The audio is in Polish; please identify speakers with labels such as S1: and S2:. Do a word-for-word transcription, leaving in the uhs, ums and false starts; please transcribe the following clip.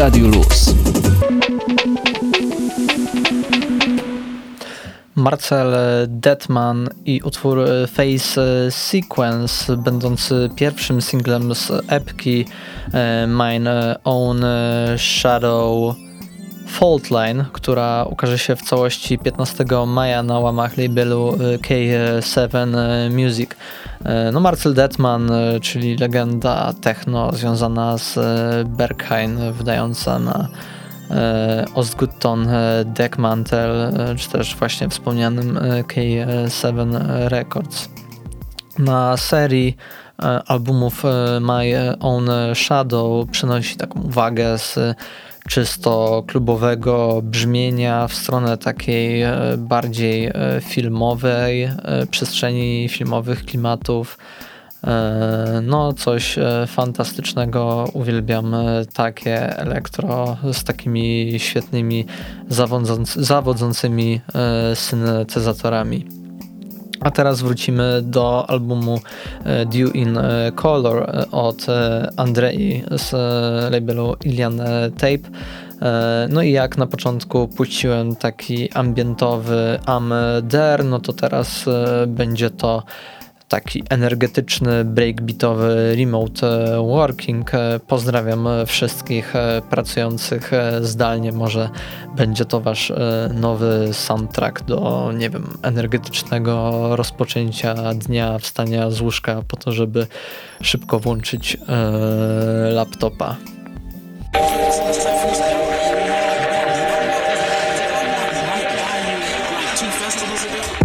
S1: Radiu Luz.
S2: Marcel Dettmann i utwór Face Sequence, będący pierwszym singlem z epki Mine Own Shadow Fault Line, która ukaże się w całości piętnastego maja na łamach labelu K siedem Music. No Marcel Dettmann, czyli legenda techno związana z Berghain, wydająca na Ostgutton Deckmantel, czy też właśnie wspomnianym K siedem Records. Na serii albumów My Own Shadow przynosi taką uwagę z czysto klubowego brzmienia w stronę takiej bardziej filmowej, przestrzeni filmowych, klimatów. No coś fantastycznego, uwielbiam takie elektro z takimi świetnymi zawodzący, zawodzącymi syntezatorami. A teraz wrócimy do albumu Due in Color od Andrei z labelu Ilian Tape. No i jak na początku puściłem taki ambientowy Am Der, no to teraz będzie to taki energetyczny, breakbeatowy remote working. Pozdrawiam wszystkich pracujących zdalnie. Może będzie to wasz nowy soundtrack do, nie wiem, energetycznego rozpoczęcia dnia, wstania z łóżka po to, żeby szybko włączyć e, laptopa.